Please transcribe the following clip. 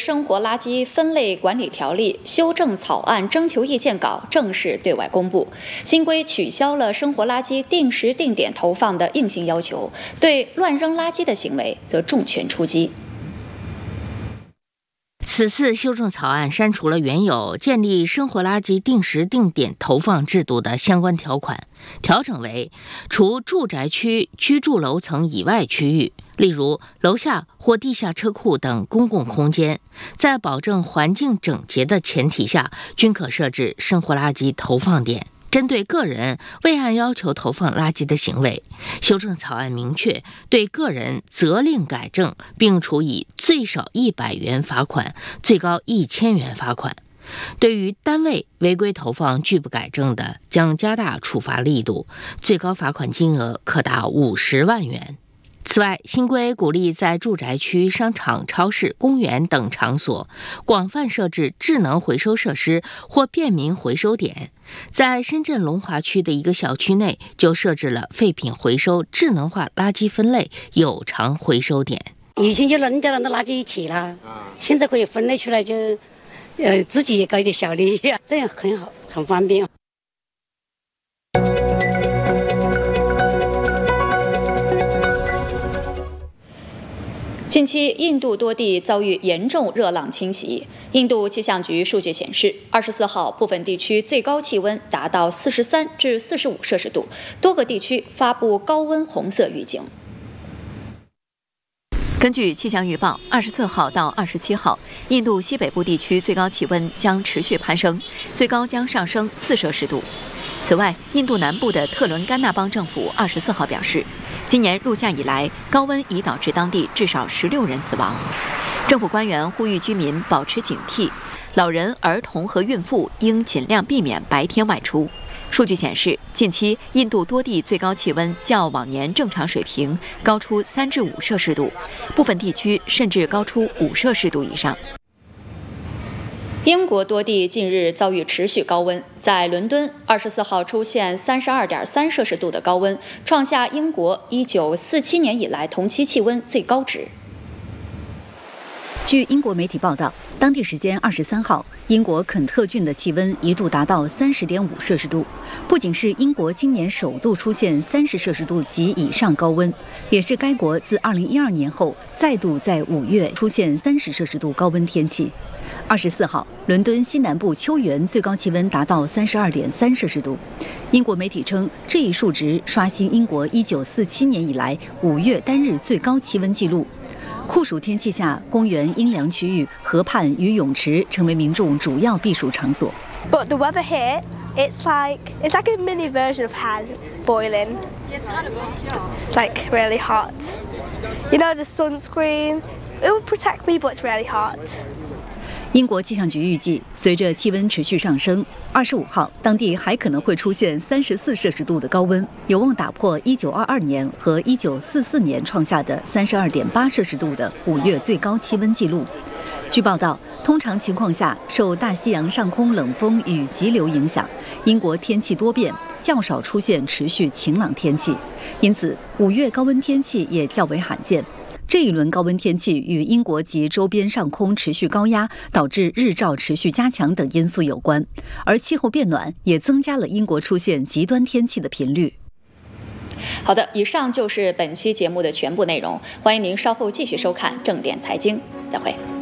生活垃圾分类管理条例》修正草案征求意见稿正式对外公布。新规取消了生活垃圾定时定点投放的硬性要求，对乱扔垃圾的行为则重拳出击。 此次修正草案删除了原有建立生活垃圾定时定点投放制度的相关条款，调整为除住宅区居住楼层以外区域，例如楼下或地下车库等公共空间，在保证环境整洁的前提下，均可设置生活垃圾投放点。针对个人未按要求投放垃圾的行为，修正草案明确对个人责令改正，并处以最少100元罚款，最高1000元罚款。对于单位违规投放拒不改正的，将加大处罚力度，最高罚款金额可达50万元。此外，新规鼓励在住宅区、商场、超市、公园等场所广泛设置智能回收设施或便民回收点。在深圳龙华区的一个小区内，就设置了废品回收智能化垃圾分类有偿回收点。 以前就扔掉了那垃圾一起了，现在可以分类出来，就自己也搞一点小利益，这样很好，很方便。 近期，印度多地遭遇严重热浪侵袭。印度气象局数据显示，24号部分地区最高气温达到43至45摄氏度，多个地区发布高温红色预警。 根据气象预报，24号到27号，印度西北部地区最高气温将持续攀升，最高将上升4摄氏度。此外，印度南部的特伦甘纳邦政府24号表示，今年入夏以来，高温已导致当地至少16人死亡。政府官员呼吁居民保持警惕，老人、儿童和孕妇应尽量避免白天外出。数据显示，近期印度多地最高气温较往年正常水平高出3至5摄氏度，部分地区甚至高出5摄氏度以上。 英国多地近日遭遇持续高温，在伦敦24号出现32.3摄氏度的高温，创下英国1947年以来同期气温最高值。 据英国媒体报道，当地时间23号，英国肯特郡的气温一度达到30.5摄氏度，不仅是英国今年首度出现30摄氏度及以上高温，也是该国自2012年后再度在5月出现30摄氏度高温天气。24号，伦敦西南部秋园最高气温达到32.3摄氏度。英国媒体称，这一数值刷新英国1947年以来5月单日最高气温纪录。酷暑天气下，公园、阴凉区域、河畔与泳池成为民众主要避暑场所。 But the weather here, it's like a mini version of hell. It's boiling. It's like really hot. You know, the sunscreen, it will protect me, but it's really hot. 英国气象局预计，随着气温持续上升，25号当地还可能会出现34摄氏度的高温，有望打破1922年和1944年创下的32.8摄氏度的5月最高气温纪录。据报道，通常情况下，受大西洋上空冷风与急流影响，英国天气多变，较少出现持续晴朗天气，因此5月高温天气也较为罕见。这一轮高温天气与英国及周边上空持续高压，导致日照持续加强等因素有关，而气候变暖也增加了英国出现极端天气的频率。 好的，以上就是本期节目的全部内容，欢迎您稍后继续收看正点财经，再会。